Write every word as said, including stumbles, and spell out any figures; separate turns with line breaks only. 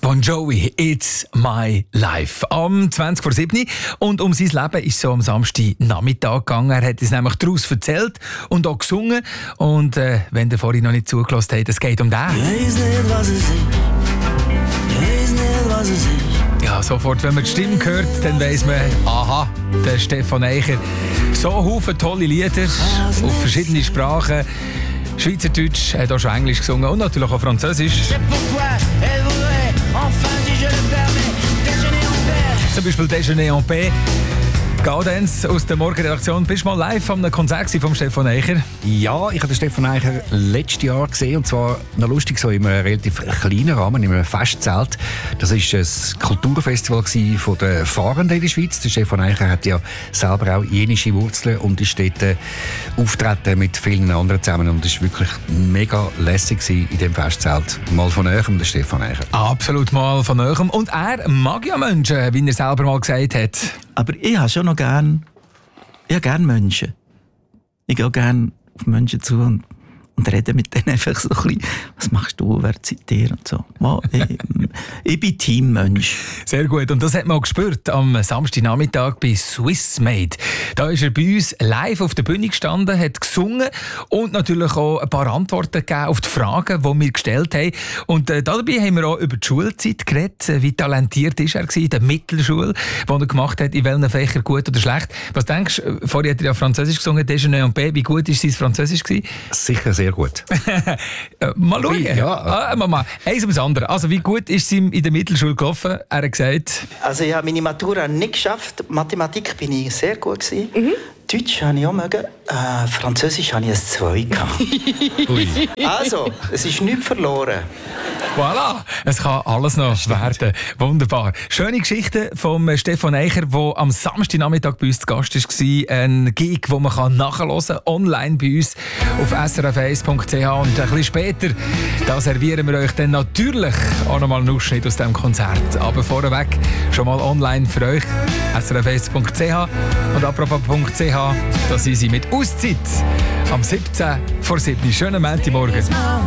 Bon Jovi, It's My Life. Am zwanzig vor sieben. Und um sein Leben ist so am Samstagnachmittag gegangen. Er hat es nämlich daraus erzählt und auch gesungen. Und äh, wenn ihr vorhin noch nicht zugelassen habt, es geht um den.
Ich weiss nicht, was es ist. Ich weiss nicht, was es ist.
Ja, sofort, wenn man die Stimme hört, dann weiss man, aha, der Stefan Eicher. So Haufen tolle Lieder auf verschiedene Sprachen. Schweizerdeutsch, er hat auch schon Englisch gesungen und natürlich auch Französisch. Zum Beispiel Déjeuner en paix. Gaudenz aus der Morgenredaktion. Bist du mal live am Konzert von Stefan Eicher?
Ja, ich habe den Stefan Eicher letztes Jahr gesehen, und zwar noch lustig so in einem relativ kleinen Rahmen, in einem Festzelt. Das war ein Kulturfestival von den Fahrenden in der Schweiz. Der Stefan Eicher hat ja selber auch jenische Wurzeln und ist dort äh, auftreten mit vielen anderen zusammen, und es war wirklich mega lässig in diesem Festzelt. Mal von nahem, der Stefan Eicher.
Absolut mal von nahem. Und er mag ja Menschen, wie er selber mal gesagt hat.
Aber ich habe schon noch gern, ich habe gern Menschen. Ich gehe gerne auf Menschen zu und, und rede mit denen einfach so ein bisschen, was machst du, wer zitiert und so. Mal, ich, ich bin Teammensch.
Sehr gut. Und das hat man auch gespürt am Samstagnachmittag bei Swissmade. Da ist er bei uns live auf der Bühne gestanden, hat gesungen und natürlich auch ein paar Antworten gegeben auf die Fragen, die wir gestellt haben. Und äh, dabei haben wir auch über die Schulzeit geredet. Wie talentiert ist er gewesen, in der Mittelschule, die er gemacht hat, in welchen Fächern gut oder schlecht. Was denkst du, vorher hat er ja Französisch gesungen, Déjeuner en paix. Wie gut war sein Französisch gewesen?
Sicher sehr gut.
Mal schauen.
Ja.
Ah, Mama, eins ums andere. Also, wie gut ist es ihm in der Mittelschule gelaufen? Er hat gesagt...
Also ich habe meine Matura nicht geschafft. Mathematik bin ich sehr gut gewesen. Mhm. Deutsch habe ich auch mögen. Äh, Französisch habe ich ein zwei gehabt.
Ui.
Also, es ist nichts verloren.
Voilà, es kann alles noch werden. Wunderbar. Schöne Geschichte von Stefan Eicher, der am Samstagnachmittag bei uns zu Gast war. Ein Gig, den man nachhören kann, online bei uns auf s r f eins punkt c h. Und ein bisschen später, da servieren wir euch dann natürlich auch noch mal einen Ausschnitt aus diesem Konzert. Aber vorweg schon mal online für euch, s r f eins punkt c h. Und apropos .ch, da sind sie mit Auszeit am siebzehn vor sieben. Schönen Montagmorgen.